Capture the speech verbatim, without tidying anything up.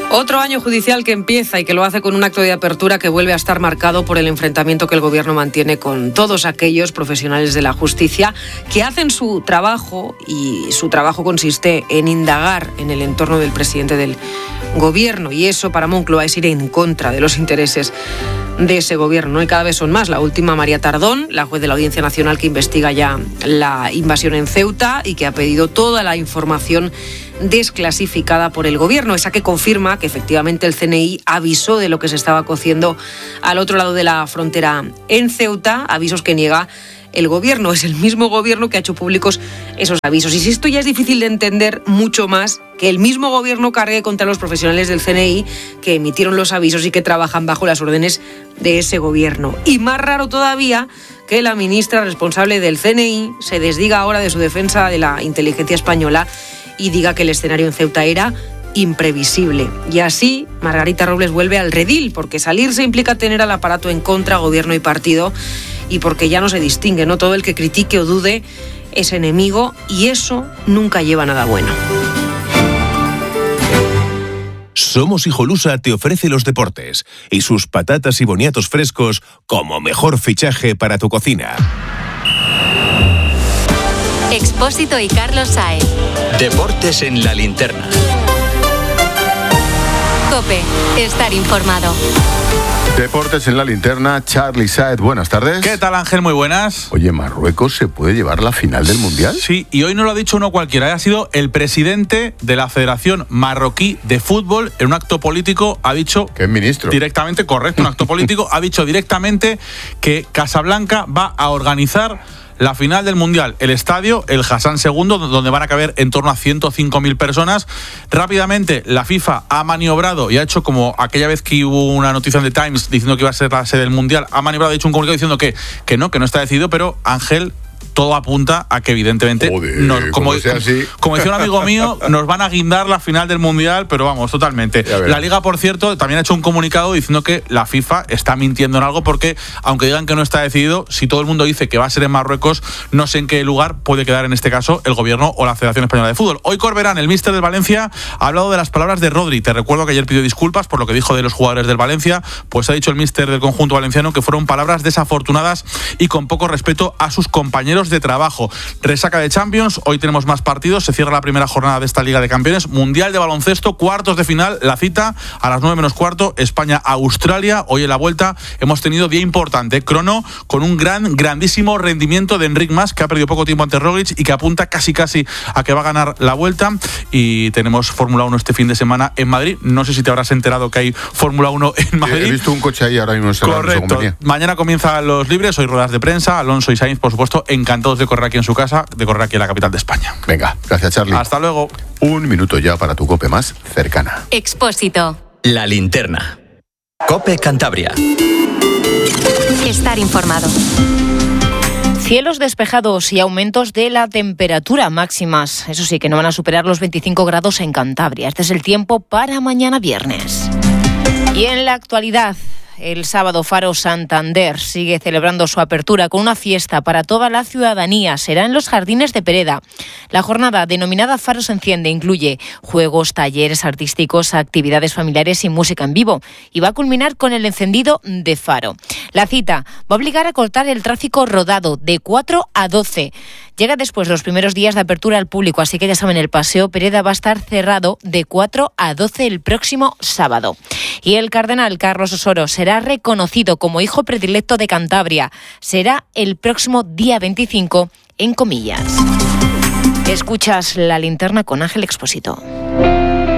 Otro año judicial que empieza y que lo hace con un acto de apertura que vuelve a estar marcado por el enfrentamiento que el Gobierno mantiene con todos aquellos profesionales de la justicia que hacen su trabajo, y su trabajo consiste en indagar en el entorno del presidente del Gobierno, y eso para Moncloa es ir en contra de los intereses de ese Gobierno, ¿no? Y cada vez son más. La última, María Tardón, la juez de la Audiencia Nacional que investiga ya la invasión en Ceuta y que ha pedido toda la información desclasificada por el Gobierno, esa que confirma que efectivamente el C N I avisó de lo que se estaba cociendo al otro lado de la frontera en Ceuta, avisos que niega el Gobierno. Es el mismo Gobierno que ha hecho públicos esos avisos. Y si esto ya es difícil de entender, mucho más que el mismo Gobierno cargue contra los profesionales del C N I que emitieron los avisos y que trabajan bajo las órdenes de ese Gobierno. Y más raro todavía que la ministra responsable del C N I se desdiga ahora de su defensa de la inteligencia española y diga que el escenario en Ceuta era imprevisible. Y así Margarita Robles vuelve al redil, porque salirse implica tener al aparato en contra, Gobierno y partido, y porque ya no se distingue, ¿no? Todo el que critique o dude es enemigo, y eso nunca lleva a nada bueno. Somos Hijolusa te ofrece los deportes y sus patatas y boniatos frescos como mejor fichaje para tu cocina. Expósito y Carlos Saez. Deportes en la linterna. COPE, estar informado. Deportes en la linterna, Charly Saez, buenas tardes. ¿Qué tal, Ángel? Muy buenas. Oye, ¿Marruecos se puede llevar la final del Mundial? Sí, y hoy no lo ha dicho uno cualquiera, ha sido el presidente de la Federación Marroquí de Fútbol, en un acto político ha dicho... ¿Qué ministro? Directamente, correcto, un acto político, ha dicho directamente que Casablanca va a organizar la final del Mundial, el estadio, el Hassan segundo, donde van a caber en torno a ciento cinco mil personas. Rápidamente, la FIFA ha maniobrado y ha hecho como aquella vez que hubo una noticia en The Times diciendo que iba a ser la sede del Mundial, ha maniobrado, ha hecho un comunicado diciendo que, que no, que no está decidido, pero Ángel, todo apunta a que evidentemente, Joder, nos, como, sea así. como decía un amigo mío, nos van a guindar la final del Mundial, pero vamos, totalmente. La Liga, por cierto, también ha hecho un comunicado diciendo que la FIFA está mintiendo en algo, porque aunque digan que no está decidido, si todo el mundo dice que va a ser en Marruecos, no sé en qué lugar puede quedar en este caso el Gobierno o la Federación Española de Fútbol. Hoy Corberán, el míster del Valencia, ha hablado de las palabras de Rodri. Te recuerdo que ayer pidió disculpas por lo que dijo de los jugadores del Valencia, pues ha dicho el míster del conjunto valenciano que fueron palabras desafortunadas y con poco respeto a sus compañeros de trabajo. Resaca de Champions, hoy tenemos más partidos, se cierra la primera jornada de esta Liga de Campeones, Mundial de Baloncesto, cuartos de final, la cita a las nueve menos cuarto, España-Australia. Hoy en la vuelta hemos tenido día importante, crono con un gran, grandísimo rendimiento de Enric Mas, que ha perdido poco tiempo ante Roglic y que apunta casi casi a que va a ganar la vuelta. Y tenemos Fórmula uno este fin de semana en Madrid, no sé si te habrás enterado que hay Fórmula uno en Madrid. He visto un coche ahí ahora mismo. Correcto, mañana comienzan los libres, hoy ruedas de prensa, Alonso y Sainz, por supuesto, encantados de correr aquí en su casa, de correr aquí en la capital de España. Venga, gracias, Charly. Hasta luego. Un minuto ya para tu COPE más cercana. Expósito. La linterna. COPE Cantabria. Estar informado. Cielos despejados y aumentos de la temperatura máximas. Eso sí, que no van a superar los veinticinco grados en Cantabria. Este es el tiempo para mañana viernes. Y en la actualidad, el sábado Faro Santander sigue celebrando su apertura con una fiesta para toda la ciudadanía. Será en los Jardines de Pereda. La jornada denominada Faro se enciende incluye juegos, talleres artísticos, actividades familiares y música en vivo. Y va a culminar con el encendido de Faro. La cita va a obligar a cortar el tráfico rodado de cuatro a doce. Llega después los primeros días de apertura al público, así que ya saben, el Paseo Pereda va a estar cerrado de cuatro a doce el próximo sábado. Y el cardenal Carlos Osoro será reconocido como hijo predilecto de Cantabria. Será el próximo día veinticinco en Comillas. Escuchas La Linterna con Ángel Expósito.